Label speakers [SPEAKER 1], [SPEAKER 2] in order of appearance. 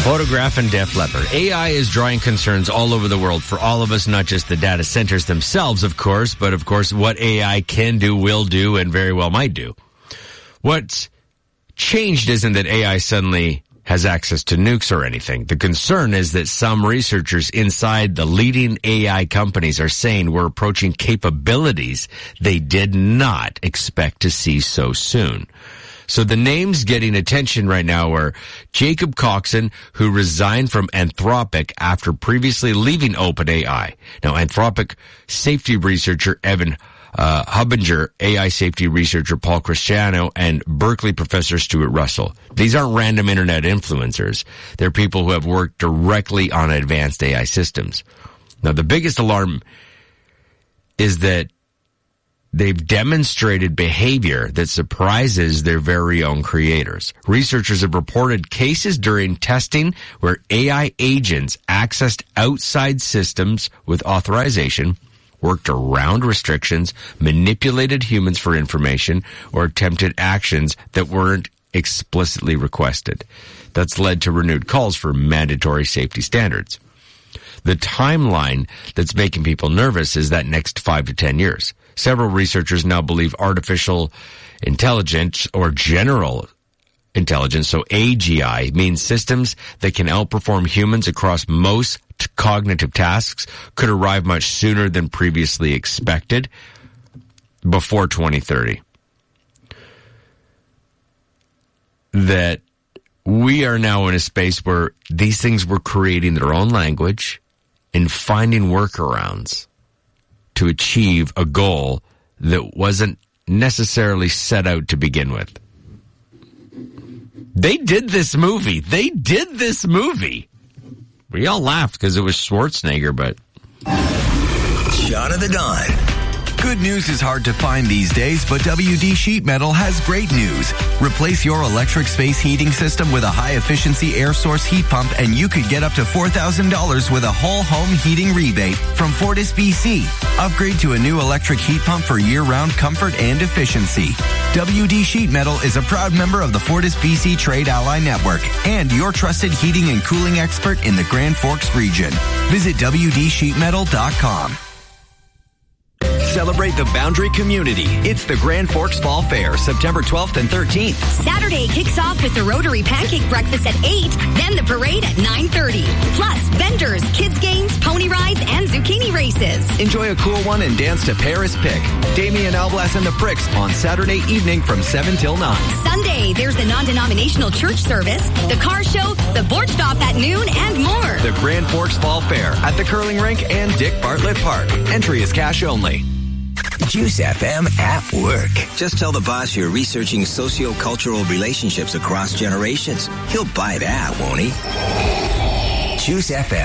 [SPEAKER 1] Photograph and Def Leppard. AI is drawing concerns all over the world for all of us, not just the data centers themselves, of course, but of course what AI can do, will do, and very well might do. What's changed isn't that AI suddenly has access to nukes or anything. The concern is that some researchers inside the leading AI companies are saying we're approaching capabilities they did not expect to see so soon. So the names getting attention right now are Jacob Coxon, who resigned from Anthropic after previously leaving OpenAI. Now, Anthropic safety researcher Evan Hubinger, AI safety researcher Paul Cristiano, and Berkeley professor Stuart Russell. These aren't random internet influencers. They're people who have worked directly on advanced AI systems. Now, the biggest alarm is that they've demonstrated behavior that surprises their very own creators. Researchers have reported cases during testing where AI agents accessed outside systems with authorization, worked around restrictions, manipulated humans for information, or attempted actions that weren't explicitly requested. That's led to renewed calls for mandatory safety standards. The timeline that's making people nervous is that next 5 to 10 years. Several researchers now believe artificial intelligence or general intelligence, so AGI, means systems that can outperform humans across most cognitive tasks, could arrive much sooner than previously expected, before 2030. That we are now in a space where these things were creating their own language and finding workarounds to achieve a goal that wasn't necessarily set out to begin with. They did this movie. We all laughed because it was Schwarzenegger, but...
[SPEAKER 2] Shot of the Dawn. Good news is hard to find these days, but WD Sheet Metal has great news. Replace your electric space heating system with a high-efficiency air source heat pump, and you could get up to $4,000 with a whole home heating rebate from Fortis BC. Upgrade to a new electric heat pump for year-round comfort and efficiency. WD Sheet Metal is a proud member of the Fortis BC Trade Ally Network and your trusted heating and cooling expert in the Grand Forks region. Visit WDSheetMetal.com.
[SPEAKER 3] Celebrate the Boundary community. It's the Grand Forks Fall Fair, September 12th and 13th.
[SPEAKER 4] Saturday kicks off with the Rotary Pancake Breakfast at 8, then the parade at 9:30. Plus, vendors, kids games, pony rides, and zucchini races.
[SPEAKER 3] Enjoy a cool one and dance to Paris Pick. Damian Alblas and the Pricks on Saturday evening from 7 till 9.
[SPEAKER 4] Sunday, there's the non-denominational church service, the car show, the board stop at noon, and more.
[SPEAKER 3] The Grand Forks Fall Fair at the Curling Rink and Dick Bartlett Park. Entry is cash only.
[SPEAKER 2] Juice FM at work. Just tell the boss you're researching socio-cultural relationships across generations. He'll buy that, won't he? Juice FM.